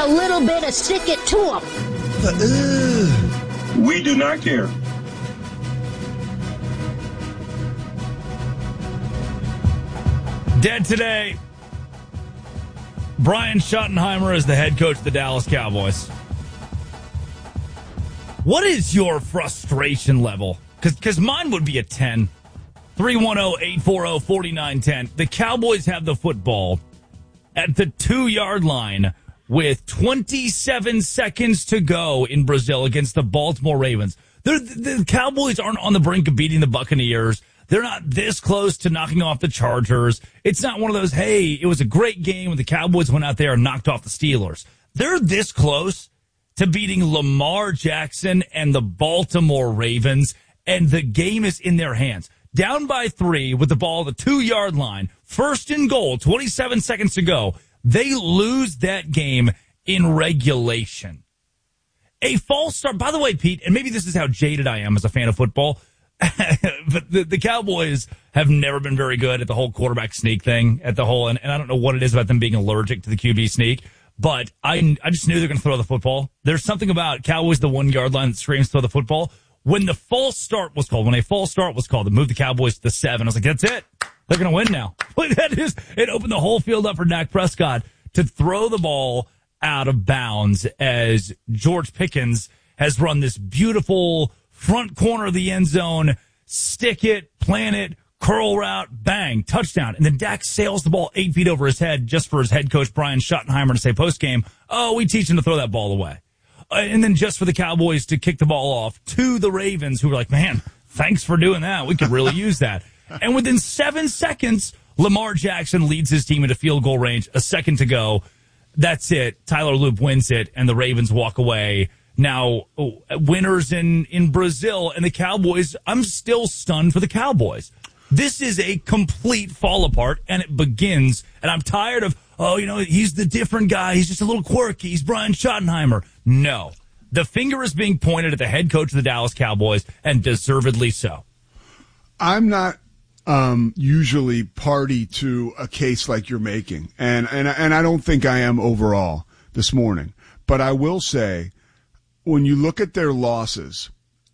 a little bit of stick it to them. We do not care. Dead today. Brian Schottenheimer is the head coach of the Dallas Cowboys. What is your frustration level? Because mine would be a 10. 310-840-4910. The Cowboys have the football at the 2-yard line with 27 seconds to go in Brazil against the Baltimore Ravens. The Cowboys aren't on the brink of beating the Buccaneers. They're not this close to knocking off the Chargers. It's not one of those, hey, it was a great game when the Cowboys went out there and knocked off the Steelers. They're this close to beating Lamar Jackson and the Baltimore Ravens, and the game is in their hands. Down by 3 with the ball at the 2-yard line, first and goal, 27 seconds to go. They lose that game in regulation. A false start. By the way, Pete, and maybe this is how jaded I am as a fan of football, but the Cowboys have never been very good at the whole quarterback sneak thing, and I don't know what it is about them being allergic to the QB sneak, but I just knew they were going to throw the football. There's something about Cowboys, the 1-yard line that screams throw the football. When a false start was called, to move the Cowboys to the 7, I was like, that's it. They're going to win now. It opened the whole field up for Dak Prescott to throw the ball out of bounds as George Pickens has run this beautiful front corner of the end zone, stick it, plant it, curl route, bang, touchdown. And then Dak sails the ball 8 feet over his head just for his head coach, Brian Schottenheimer, to say postgame, oh, we teach him to throw that ball away. And then just for the Cowboys to kick the ball off to the Ravens, who were like, man, thanks for doing that. We could really use that. And within 7 seconds, Lamar Jackson leads his team into field goal range, a second to go. That's it. Tyler Loop wins it, and the Ravens walk away. Now, winners in Brazil, and the Cowboys, I'm still stunned for the Cowboys. This is a complete fall apart, and it begins, and I'm tired of, he's the different guy. He's just a little quirky. He's Brian Schottenheimer. No. The finger is being pointed at the head coach of the Dallas Cowboys, and deservedly so. I'm not usually party to a case like you're making, and I don't think I am overall this morning. But I will say, when you look at their losses,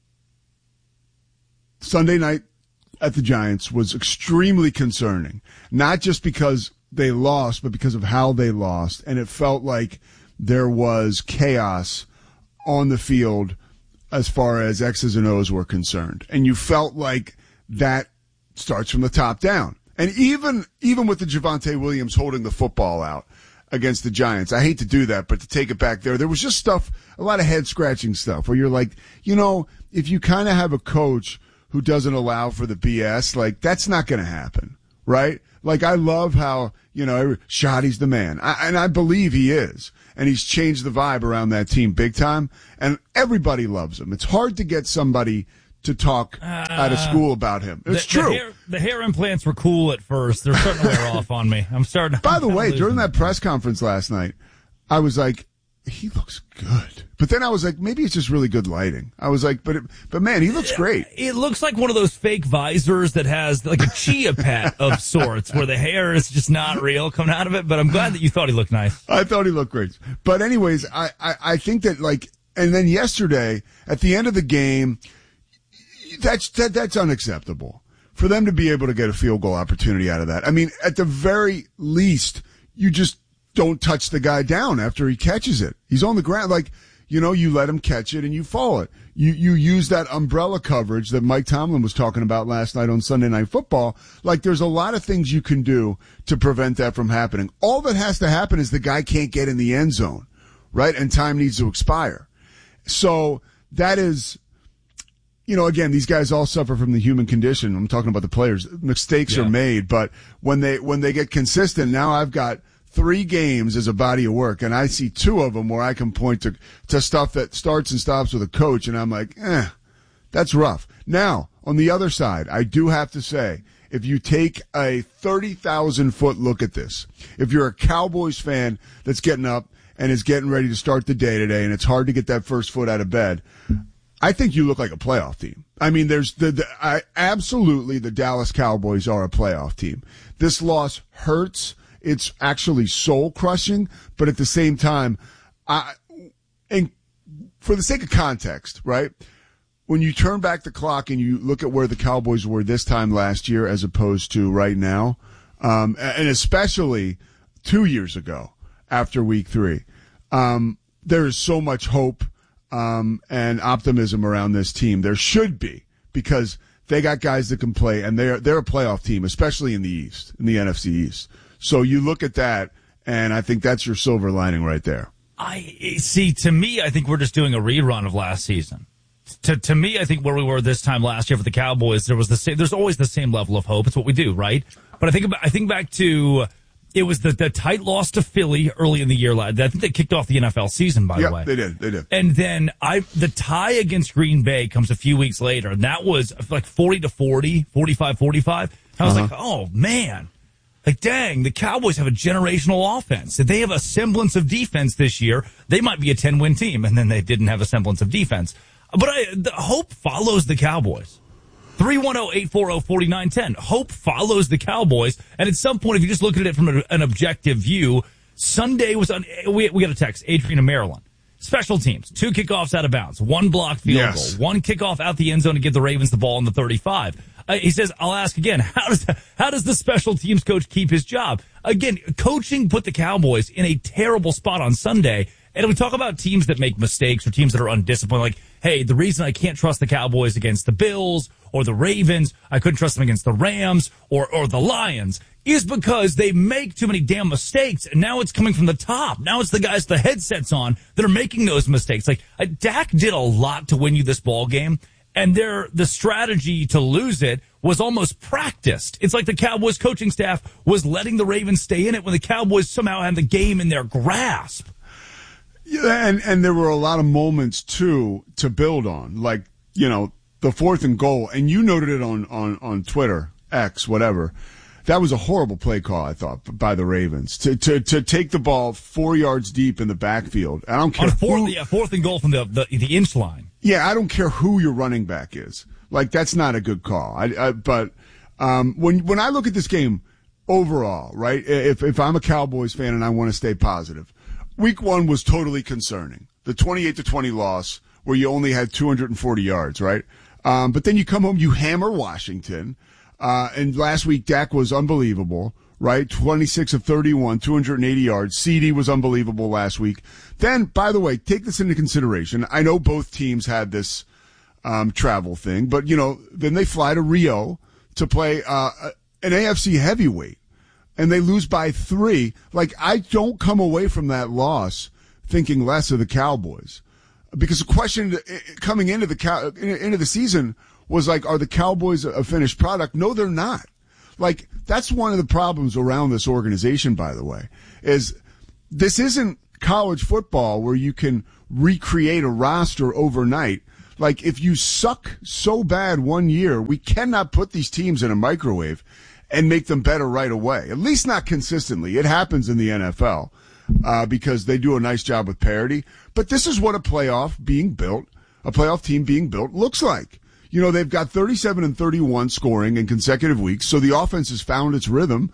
Sunday night at the Giants was extremely concerning, not just because they lost, but because of how they lost. And it felt like there was chaos on the field as far as X's and O's were concerned. And you felt like that starts from the top down. And even with the Javonte Williams holding the football out against the Giants, I hate to do that, but to take it back there was just stuff, a lot of head-scratching stuff where you're like, if you kind of have a coach who doesn't allow for the BS, like, that's not going to happen, right? Like, I love how, Shotty's the man. And I believe he is. And he's changed the vibe around that team big time. And everybody loves him. It's hard to get somebody to talk out of school about him. It's true. The hair implants were cool at first. They're starting to wear off on me. I'm starting to. By the way, during that press conference last night, I was like, he looks good. But then I was like, maybe it's just really good lighting. I was like, but man, he looks great. It looks like one of those fake visors that has like a chia pet of sorts where the hair is just not real coming out of it. But I'm glad that you thought he looked nice. I thought he looked great. But anyways, I think that and then yesterday at the end of the game, that's unacceptable for them to be able to get a field goal opportunity out of that. I mean, at the very least, you just don't touch the guy down after he catches it. He's on the ground. You let him catch it and you fall it. You use that umbrella coverage that Mike Tomlin was talking about last night on Sunday Night Football. Like, there's a lot of things you can do to prevent that from happening. All that has to happen is the guy can't get in the end zone, right? And time needs to expire. So that is, again, these guys all suffer from the human condition. I'm talking about the players. Mistakes are made, but when they get consistent, now I've got 3 games as a body of work, and I see 2 of them where I can point to stuff that starts and stops with a coach, and I'm like, that's rough. Now, on the other side, I do have to say, if you take a 30,000-foot look at this, if you're a Cowboys fan that's getting up and is getting ready to start the day today, and it's hard to get that first foot out of bed, I think you look like a playoff team. I mean, absolutely the Dallas Cowboys are a playoff team. This loss hurts. It's actually soul-crushing, but at the same time, And for the sake of context, right? When you turn back the clock and you look at where the Cowboys were this time last year as opposed to right now, and especially 2 years ago after week 3, there is so much hope and optimism around this team. There should be, because they got guys that can play, and they're a playoff team, especially in the East, in the NFC East. So you look at that, and I think that's your silver lining right there. To me, I think we're just doing a rerun of last season. To me, I think where we were this time last year for the Cowboys, there's always the same level of hope. It's what we do, right? But I think back to, it was the tight loss to Philly early in the year. I think they kicked off the NFL season, by the way. They did. And then the tie against Green Bay comes a few weeks later, and that was like 40-40, 45-45. I was like, oh man. Like, dang, the Cowboys have a generational offense. If they have a semblance of defense this year, they might be a 10-win team. And then they didn't have a semblance of defense. But the hope follows the Cowboys. 310-840-4910. Hope follows the Cowboys. And at some point, if you just look at it from an objective view, Sunday was we got a text, Adrian in Maryland. Special teams, 2 kickoffs out of bounds, 1 blocked field goal, 1 kickoff out the end zone to give the Ravens the ball in the 35. He says, I'll ask again, how does the special teams coach keep his job? Again, coaching put the Cowboys in a terrible spot on Sunday. And we talk about teams that make mistakes or teams that are undisciplined, like, hey, the reason I can't trust the Cowboys against the Bills or the Ravens, I couldn't trust them against the Rams or the Lions, is because they make too many damn mistakes, and now it's coming from the top. Now it's the guys with the headsets on that are making those mistakes. Like, Dak did a lot to win you this ball game, and the strategy to lose it was almost practiced. It's like the Cowboys coaching staff was letting the Ravens stay in it when the Cowboys somehow had the game in their grasp. Yeah, and there were a lot of moments, too, to build on. Like, the 4th and goal, and you noted it on Twitter, X, whatever. That was a horrible play call, I thought, by the Ravens. To take the ball 4 yards deep in the backfield. I don't care. On 4th and goal from the inch line. Yeah, I don't care who your running back is. Like, that's not a good call. But when I look at this game overall, right, if I'm a Cowboys fan and I want to stay positive, Week 1 was totally concerning. The 28-20 loss where you only had 240 yards, right? But then you come home, you hammer Washington. And last week, Dak was unbelievable, right? 26 of 31, 280 yards. CD was unbelievable last week. Then, by the way, take this into consideration. I know both teams had this travel thing, but, then they fly to Rio to play an AFC heavyweight, and they lose by 3. Like, I don't come away from that loss thinking less of the Cowboys, because the question coming into the season was like, are the Cowboys a finished product? No, they're not. Like, that's one of the problems around this organization, by the way, is this isn't college football where you can recreate a roster overnight. Like, if you suck so bad one year, we cannot put these teams in a microwave and make them better right away. At least not consistently. It happens in the NFL because they do a nice job with parity. But this is what a playoff team being built looks like. They've got 37 and 31 scoring in consecutive weeks, so the offense has found its rhythm.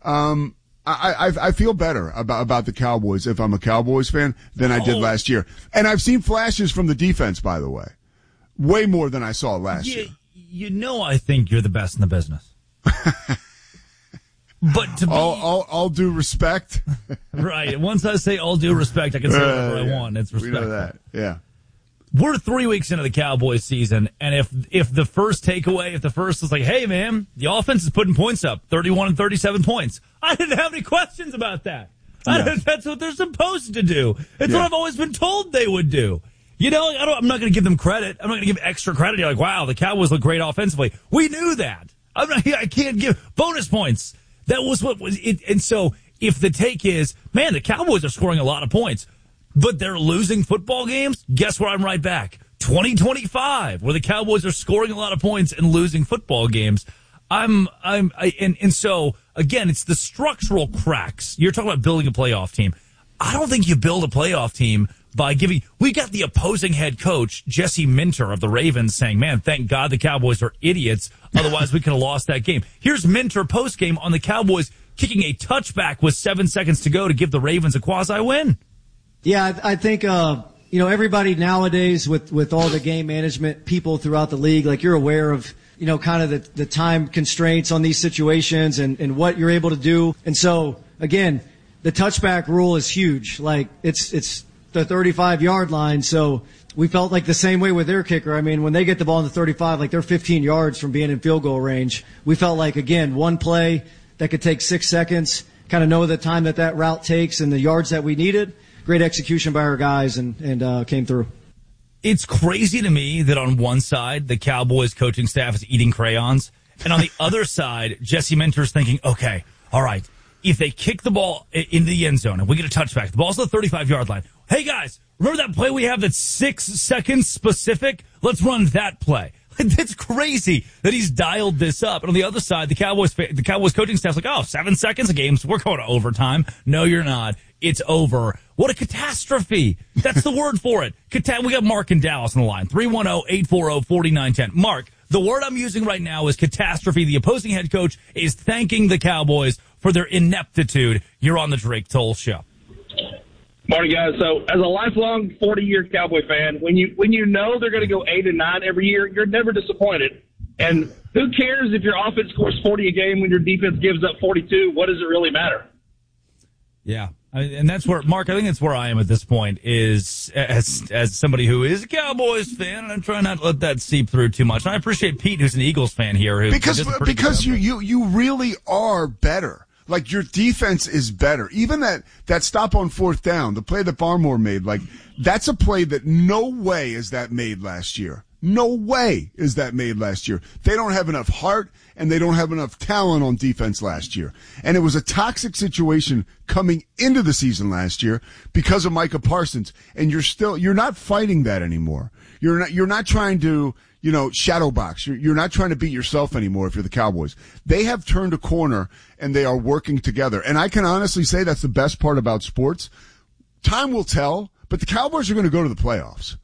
I feel better about the Cowboys if I'm a Cowboys fan than I did last year. And I've seen flashes from the defense, by the way. Way more than I saw last year. I think you're the best in the business. But to be all due respect. Right. Once I say all due respect, I can say whatever I want. It's respect. We know that. Yeah. We're 3 weeks into the Cowboys season, and if the first is like, hey man, the offense is putting points up, 31 and 37 points. I didn't have any questions about that. Yeah. That's what they're supposed to do. It's what I've always been told they would do. I'm not going to give them credit. I'm not going to give extra credit. You're like, wow, the Cowboys look great offensively. We knew that. I can't give bonus points. That was what was it. And so if the take is, man, the Cowboys are scoring a lot of points, but they're losing football games, guess where I'm right back? 2025, where the Cowboys are scoring a lot of points and losing football games. And so again, it's the structural cracks. You're talking about building a playoff team. I don't think you build a playoff team by we got the opposing head coach, Jesse Minter of the Ravens, saying, man, thank God the Cowboys are idiots. Otherwise, we could have lost that game. Here's Minter post-game on the Cowboys kicking a touchback with 7 seconds to go to give the Ravens a quasi-win. Yeah, I think, everybody nowadays with all the game management people throughout the league, like you're aware of, kind of the time constraints on these situations and what you're able to do. And so, again, the touchback rule is huge. Like it's the 35-yard line. So we felt like the same way with their kicker. I mean, when they get the ball in the 35, like they're 15 yards from being in field goal range. We felt like, again, one play that could take 6 seconds, kind of know the time that route takes and the yards that we needed. Great execution by our guys and came through. It's crazy to me that on one side, the Cowboys coaching staff is eating crayons. And on the other side, Jesse Minter's thinking, okay, all right, if they kick the ball in the end zone and we get a touchback, the ball's on the 35-yard line. Hey, guys, remember that play we have that's 6 seconds specific? Let's run that play. It's crazy that he's dialed this up. And on the other side, the Cowboys coaching staff's like, 7 seconds of games. We're going to overtime. No, you're not. It's over. What a catastrophe. That's the word for it. We got Mark in Dallas on the line. 310-840-4910. Mark, the word I'm using right now is catastrophe. The opposing head coach is thanking the Cowboys for their ineptitude. You're on the Drake Toll Show. Morning, guys. So, as a lifelong 40-year Cowboy fan, when you know they're going to go 8-9 every year, you're never disappointed. And who cares if your offense scores 40 a game when your defense gives up 42? What does it really matter? Yeah. And that's where, Mark, I think that's where I am at this point, is as somebody who is a Cowboys fan, and I'm trying not to let that seep through too much. And I appreciate Pete, who's an Eagles fan here. Because you really are better. Like, your defense is better. Even that stop on fourth down, the play that Barmore made, like, that's a play that no way is that made last year. No way is that made last year. They don't have enough heart, and they don't have enough talent on defense last year. And it was a toxic situation coming into the season last year because of Micah Parsons. And you're not fighting that anymore. You're not trying to, shadow box. You're not trying to beat yourself anymore if you're the Cowboys. They have turned a corner and they are working together. And I can honestly say that's the best part about sports. Time will tell, but the Cowboys are going to go to the playoffs.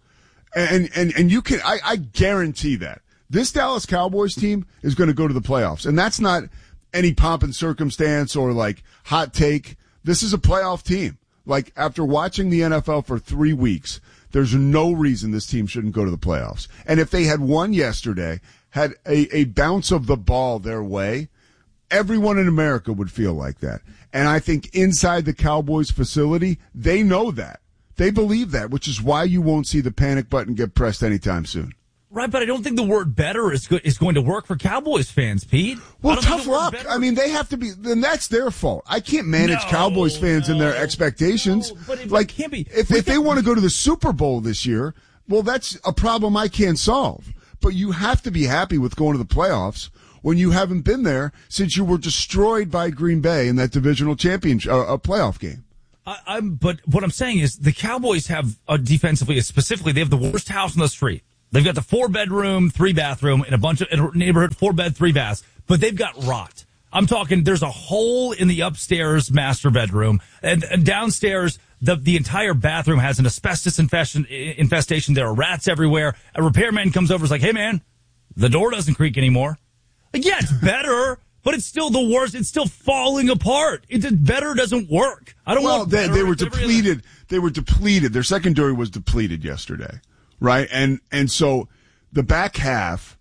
And you can, I guarantee that. This Dallas Cowboys team is going to go to the playoffs. And that's not any pomp and circumstance or like hot take. This is a playoff team. Like, after watching the NFL for 3 weeks, there's no reason this team shouldn't go to the playoffs. And if they had won yesterday, had a bounce of the ball their way, everyone in America would feel like that. And I think inside the Cowboys facility, they know that. They believe that, which is why you won't see the panic button get pressed anytime soon. Right, but I don't think the word better is going to work for Cowboys fans, Pete. Well, tough luck. I mean, they have to be, then that's their fault. I can't manage Cowboys fans and their expectations. No, but it can't be. If they want to go to the Super Bowl this year, well, that's a problem I can't solve. But you have to be happy with going to the playoffs when you haven't been there since you were destroyed by Green Bay in that divisional championship, playoff game. But what I'm saying is the Cowboys have, defensively, specifically, they have the worst house on the street. They've got the 4-bedroom, 3-bathroom in a neighborhood, 4-bed, 3-baths, but they've got rot. I'm talking, there's a hole in the upstairs master bedroom, and downstairs, the entire bathroom has an asbestos infestation. There are rats everywhere. A repairman comes over and is like, hey man, the door doesn't creak anymore. Like, yeah, it's better, but it's still the worst. It's still falling apart. Better doesn't work. I don't want better. They were depleted. They were depleted. Their secondary was depleted yesterday. Right. And so the back half,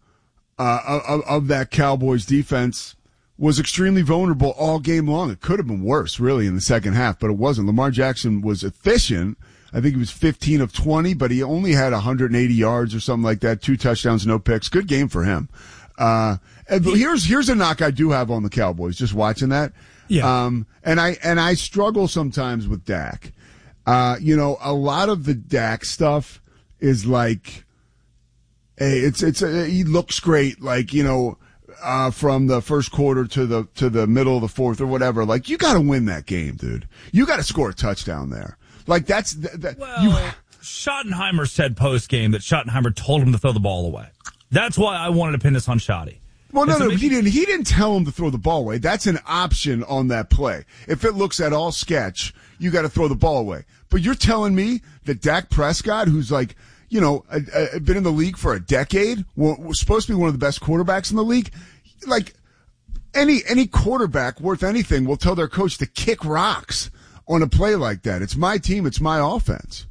of that Cowboys defense was extremely vulnerable all game long. It could have been worse really in the second half, but it wasn't. Lamar Jackson was efficient. I think he was 15 of 20, but he only had 180 yards or something like that. 2 touchdowns, no picks. Good game for him. And here's a knock I do have on the Cowboys, just watching that. Yeah. And I struggle sometimes with Dak. A lot of the Dak stuff is like, hey, he looks great, like, from the first quarter to the middle of the fourth or whatever. Like, you got to win that game, dude. You got to score a touchdown there. Like, that's Schottenheimer said post game that Schottenheimer told him to throw the ball away. That's why I wanted to pin this on Schotty. Well, no, he didn't tell him to throw the ball away. That's an option on that play. If it looks at all sketch, you got to throw the ball away. But you're telling me that Dak Prescott, who's like, been in the league for a decade, was supposed to be one of the best quarterbacks in the league, like any quarterback worth anything will tell their coach to kick rocks on a play like that. It's my team. It's my offense.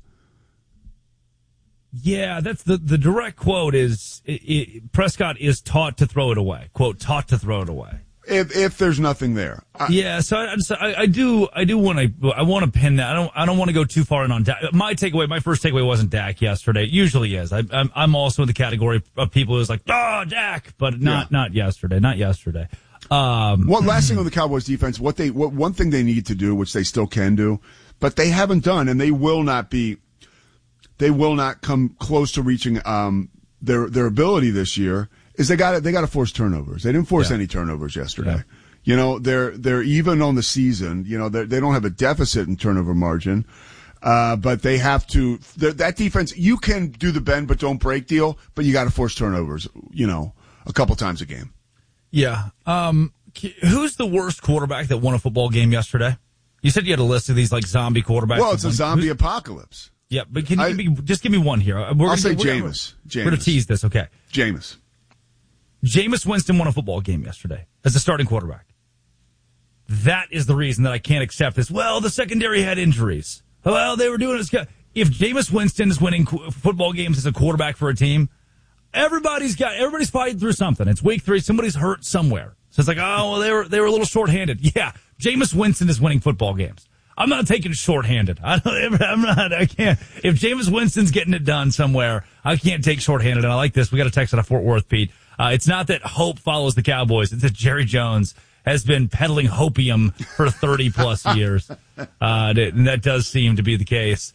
Yeah, that's the direct quote is Prescott is taught to throw it away. Quote, taught to throw it away. If there's nothing there. So I want to pin that. I don't want to go too far in on Dak. My first takeaway wasn't Dak yesterday. It usually is. I'm also in the category of people who's like, Dak, but not yesterday. Not yesterday. Last thing on the Cowboys defense, one thing they need to do, which they still can do, but they haven't done, and they will not come close to reaching their ability this year, is they got to force turnovers. They didn't force any turnovers yesterday. Yeah. They're even on the season. They don't have a deficit in turnover margin, but they have to. That defense, you can do the bend but don't break deal, but you got to force turnovers. A couple times a game. Yeah. Who's the worst quarterback that won a football game yesterday? You said you had a list of these like zombie quarterbacks. Well, it's a zombie apocalypse. Yeah, but can you give me one here? I'll say Jameis. We're going to tease this, okay? Jameis Winston won a football game yesterday as a starting quarterback. That is the reason that I can't accept this. Well, the secondary had injuries. Well, they were doing it. If Jameis Winston is winning football games as a quarterback for a team, everybody's fighting through something. It's week 3. Somebody's hurt somewhere. So it's like, they were a little shorthanded. Yeah, Jameis Winston is winning football games. I'm not taking it shorthanded. I can't. If Jameis Winston's getting it done somewhere, I can't take shorthanded. And I like this. We got a text out of Fort Worth, Pete. It's not that hope follows the Cowboys. It's that Jerry Jones has been peddling hopium for 30 plus years. And that does seem to be the case.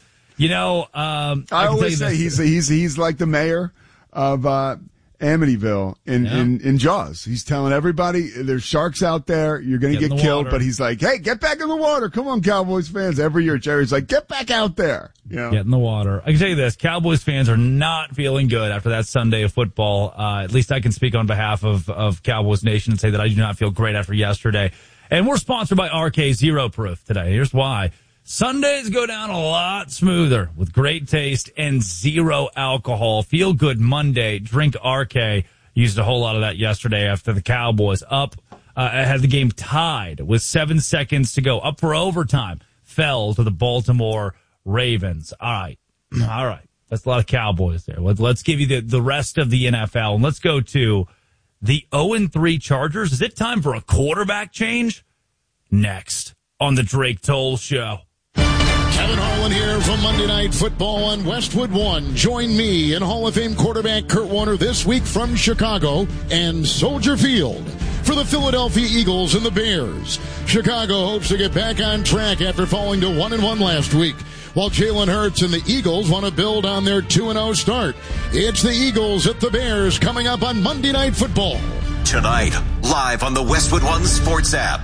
I always say he's like the mayor of Amityville in Jaws. He's telling everybody there's sharks out there. You're going to get killed. But he's like, hey, get back in the water. Come on, Cowboys fans. Every year, Jerry's like, get back out there. Get in the water. I can tell you this. Cowboys fans are not feeling good after that Sunday of football. At least I can speak on behalf of Cowboys Nation and say that I do not feel great after yesterday. And we're sponsored by RK Zero Proof today. Here's why. Sundays go down a lot smoother with great taste and zero alcohol. Feel good Monday. Drink RK. Used a whole lot of that yesterday after the Cowboys had the game tied with 7 seconds to go. Up for overtime. Fell to the Baltimore Ravens. All right. That's a lot of Cowboys there. Let's give you the rest of the NFL. And let's go to the 0-3 Chargers. Is it time for a quarterback change? Next on the Drake Toll Show. Kevin Harlan here from Monday Night Football on Westwood One. Join me and Hall of Fame quarterback Kurt Warner this week from Chicago and Soldier Field for the Philadelphia Eagles and the Bears. Chicago hopes to get back on track after falling to 1-1 last week, while Jalen Hurts and the Eagles want to build on their 2-0 start. It's the Eagles at the Bears coming up on Monday Night Football. Tonight, live on the Westwood One Sports app.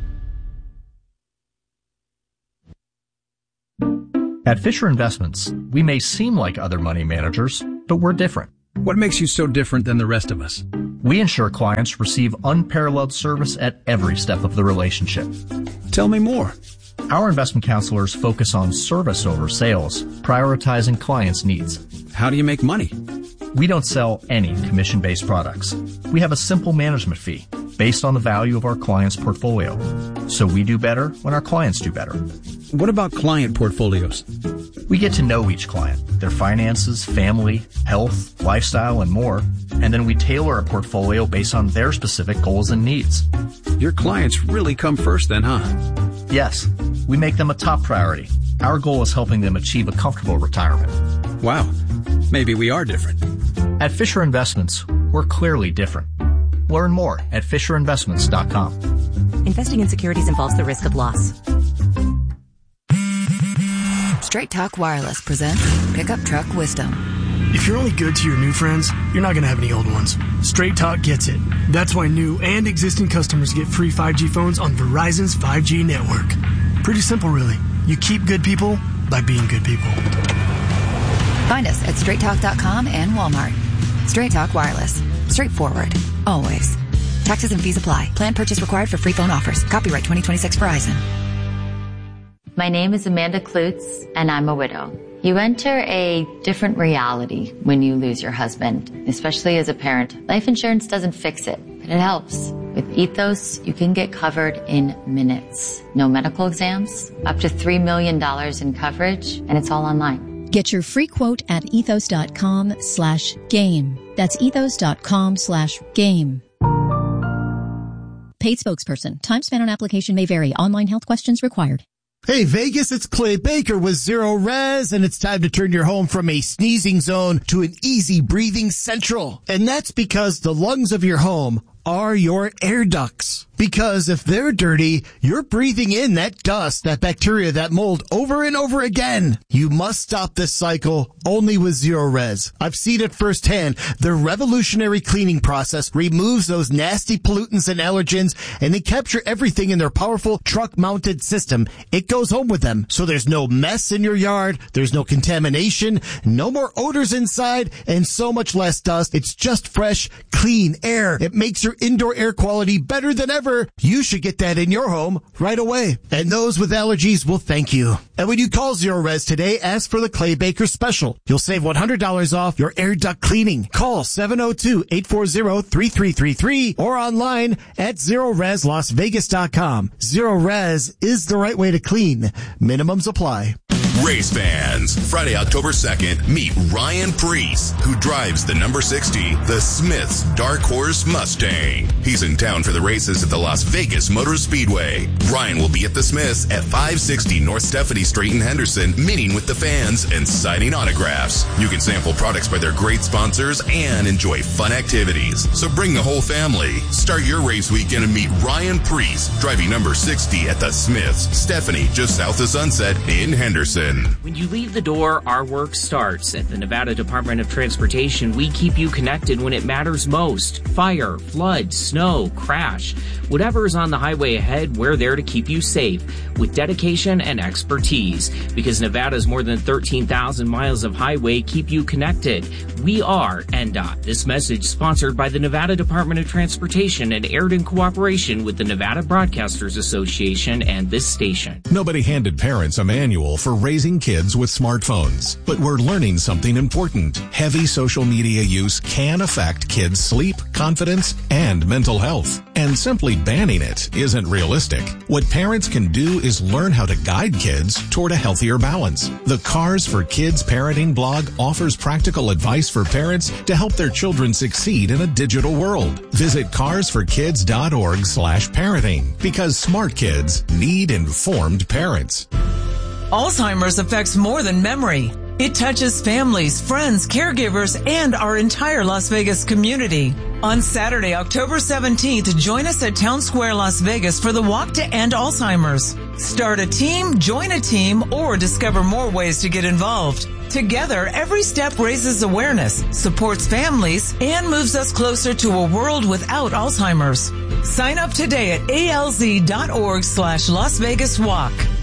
At Fisher Investments, we may seem like other money managers, but we're different. What makes you so different than the rest of us? We ensure clients receive unparalleled service at every step of the relationship. Tell me more. Our investment counselors focus on service over sales, prioritizing clients' needs. How do you make money? We don't sell any commission-based products. We have a simple management fee based on the value of our client's portfolio. So we do better when our clients do better. What about client portfolios? We get to know each client, their finances, family, health, lifestyle, and more, and then we tailor a portfolio based on their specific goals and needs. Your clients really come first then, huh? Yes, we make them a top priority. Our goal is helping them achieve a comfortable retirement. Wow, maybe we are different. At Fisher Investments, we're clearly different. Learn more at FisherInvestments.com. Investing in securities involves the risk of loss. Straight Talk Wireless presents Pickup Truck Wisdom. If you're only good to your new friends, you're not going to have any old ones. Straight Talk gets it. That's why new and existing customers get free 5G phones on Verizon's 5G network. Pretty simple, really. You keep good people by being good people. Find us at straighttalk.com and Walmart. Straight Talk Wireless. Straightforward. Always. Taxes and fees apply. Plan purchase required for free phone offers. Copyright 2026 Verizon. My name is Amanda Klutz, and I'm a widow. You enter a different reality when you lose your husband, especially as a parent. Life insurance doesn't fix it, but it helps with Ethos, you can get covered in minutes. No medical exams, up to $3 million in coverage, and it's all online. Get your free quote at ethos.com/game. That's ethos.com/game. Paid spokesperson. Time spent on application may vary. Online health questions required. Hey Vegas, it's Clay Baker with Zero Res, and it's time to turn your home from a sneezing zone to an easy breathing central. And that's because the lungs of your home are your air ducts. Because if they're dirty, you're breathing in that dust, that bacteria, that mold over and over again. You must stop this cycle only with Zero Res. I've seen it firsthand. Their revolutionary cleaning process removes those nasty pollutants and allergens, and they capture everything in their powerful truck-mounted system. It goes home with them, so there's no mess in your yard, there's no contamination, no more odors inside, and so much less dust. It's just fresh, clean air. It makes your indoor air quality better than ever. You should get that in your home right away. And those with allergies will thank you. And when you call Zero Res today, ask for the Clay Baker special. You'll save $100 off your air duct cleaning. Call 702-840-3333 or online at ZeroResLasVegas.com. Zero Res is the right way to clean. Minimums apply. Race fans, Friday, October 2nd, meet Ryan Preece, who drives the number 60, the Smith's Dark Horse Mustang. He's in town for the races at the Las Vegas Motor Speedway. Ryan will be at the Smith's at 560 North Stephanie Street in Henderson, meeting with the fans and signing autographs. You can sample products by their great sponsors and enjoy fun activities. So bring the whole family. Start your race weekend and meet Ryan Preece, driving number 60 at the Smith's, Stephanie, just south of Sunset in Henderson. When you leave the door, our work starts. At the Nevada Department of Transportation, we keep you connected when it matters most. Fire, flood, snow, crash. Whatever is on the highway ahead, we're there to keep you safe with dedication and expertise. Because Nevada's more than 13,000 miles of highway keep you connected. We are NDOT. This message sponsored by the Nevada Department of Transportation and aired in cooperation with the Nevada Broadcasters Association and this station. Nobody handed parents a manual for raising kids with smartphones. But we're learning something important. Heavy social media use can affect kids' sleep, confidence, and mental health. And simply banning it isn't realistic. What parents can do is learn how to guide kids toward a healthier balance. The Cars for Kids parenting blog offers practical advice for parents to help their children succeed in a digital world. Visit carsforkids.org/parenting because smart kids need informed parents. Alzheimer's affects more than memory. It touches families, friends, caregivers, and our entire Las Vegas community. On Saturday, October 17th, join us at Town Square, Las Vegas for the Walk to End Alzheimer's. Start a team, join a team, or discover more ways to get involved. Together, every step raises awareness, supports families, and moves us closer to a world without Alzheimer's. Sign up today at alz.org/Las Vegas Walk.